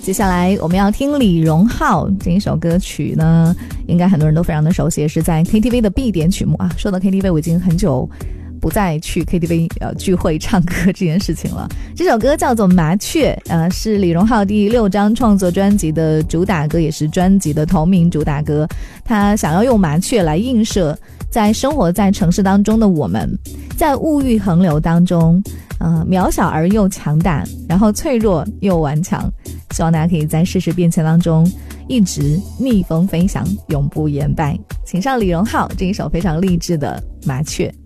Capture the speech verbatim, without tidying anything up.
接下来我们要听李荣浩这一首歌曲呢，应该很多人都非常的熟悉，是在 K T V 的必点曲目啊。说到 K T V， 我已经很久不再去 K T V 呃聚会唱歌这件事情了。这首歌叫做麻雀，呃是李荣浩第六张创作专辑的主打歌，也是专辑的同名主打歌。他想要用麻雀来映射在生活在城市当中的我们，在物欲横流当中呃渺小而又强大，然后脆弱又顽强。希望大家可以在世事变迁当中一直逆风飞翔，永不言败。请上李荣浩这一首非常励志的麻雀。